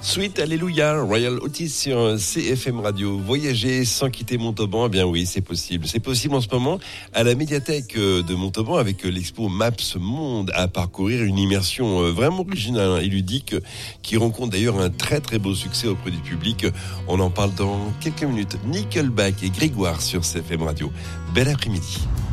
Sweet Alléluia, Royal Otis sur CFM Radio. Voyager sans quitter Montauban, eh bien oui, c'est possible. C'est possible en ce moment à la médiathèque de Montauban avec l'expo Maps Monde à parcourir, une immersion vraiment originale et ludique qui rencontre d'ailleurs un très très beau succès auprès du public. On en parle dans quelques minutes. Nickelback et Grégoire sur CFM Radio. Bel après-midi.